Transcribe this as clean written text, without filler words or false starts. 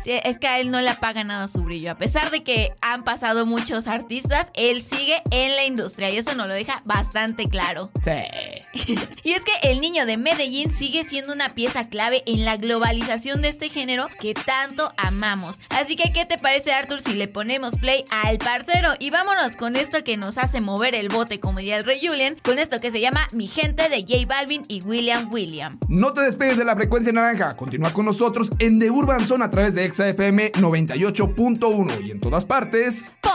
Es que a él no le apaga nada su brillo. A pesar de que han pasado muchos artistas, él sigue en la industria y eso nos lo deja bastante claro. Sí. Y es que el niño de Medellín sigue siendo una pieza clave en la globalización de este género que tanto amamos. Así que, ¿qué te parece, Arthur, si le ponemos play al parcero? Y vámonos con esto que nos hace mover el bote, como diría el Rey Julian, con esto que se llama Mi Gente de J Balvin y William. No te despegues de la frecuencia naranja. Continúa con nosotros en The Urban Zone a través de Exa FM 98.1 y en todas partes.